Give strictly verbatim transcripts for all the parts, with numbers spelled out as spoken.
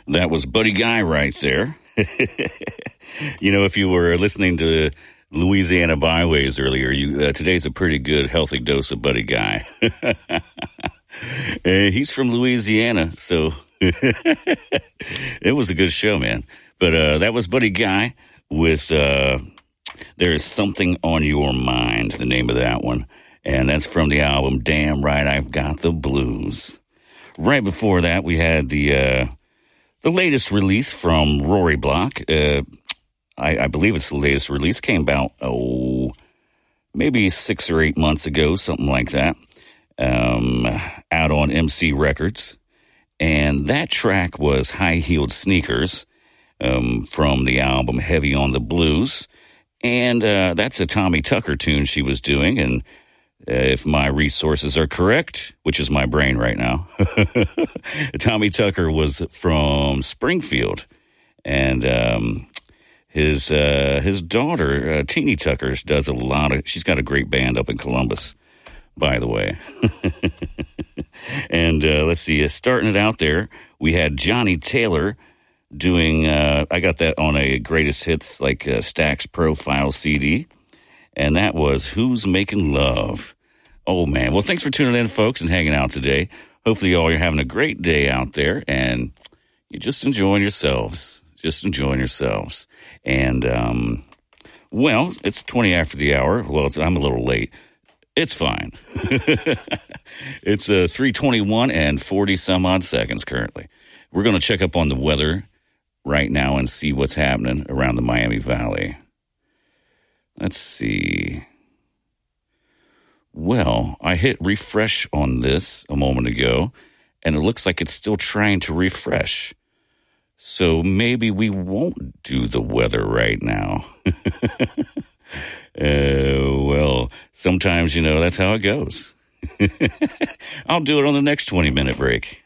That was Buddy Guy right there. You know, if you were listening to Louisiana Byways earlier, you uh, today's a pretty good, healthy dose of Buddy Guy. uh, he's from Louisiana, so it was a good show, man. But uh, that was Buddy Guy with uh, There Is Something on Your Mind, the name of that one. And that's from the album Damn Right I've Got the Blues. Right before that, we had the uh, the latest release from Rory Block. Uh, I, I believe it's the latest release. Came about, oh, maybe six or eight months ago, something like that, um, out on M C Records. And that track was High Heeled Sneakers um, from the album Heavy on the Blues. And uh, that's a Tommy Tucker tune she was doing. And uh, if my resources are correct, which is my brain right now, Tommy Tucker was from Springfield. And um, his uh, his daughter, uh, Teeny Tucker, does a lot of, she's got a great band up in Columbus, by the way. And uh, let's see, uh, starting it out there, we had Johnny Taylor doing, uh, I got that on a greatest hits, like uh, Stax Profile C D. And that was Who's Making Love. Oh, man. Well, thanks for tuning in, folks, and hanging out today. Hopefully, all you're having a great day out there, and you're just enjoying yourselves. Just enjoying yourselves. And, um, well, it's twenty after the hour. Well, it's, I'm a little late. It's fine. It's uh, three twenty-one and forty some odd seconds currently. We're going to check up on the weather right now and see what's happening around the Miami Valley. Let's see. Well, I hit refresh on this a moment ago, and it looks like it's still trying to refresh. So maybe we won't do the weather right now. uh, well, sometimes, you know, that's how it goes. I'll do it on the next twenty-minute break.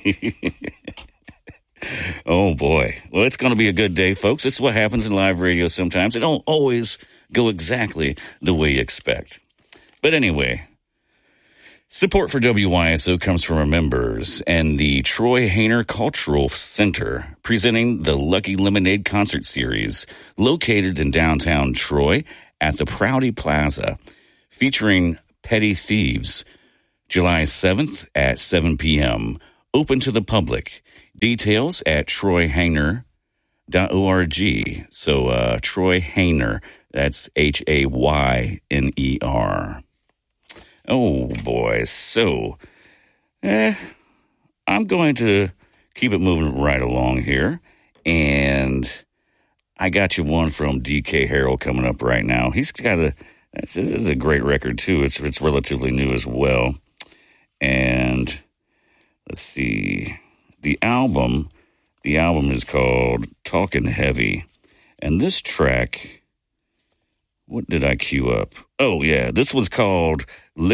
Oh, boy. Well, it's going to be a good day, folks. This is what happens in live radio sometimes. It don't always go exactly the way you expect. But anyway, support for W Y S O comes from our members and the Troy Hayner Cultural Center, presenting the Lucky Lemonade Concert Series, located in downtown Troy at the Prouty Plaza, featuring Petty Thieves, July seventh at seven p.m., open to the public. Details at troy hayner dot org. So, uh, Troy Hayner, that's H A Y N E R. Oh, boy. So, eh, I'm going to keep it moving right along here. And I got you one from D K Harrell coming up right now. He's got a, this is a great record, too. It's, it's relatively new as well. And let's see. The album, the album is called Talkin' Heavy. And this track, what did I queue up? Oh, yeah, this was called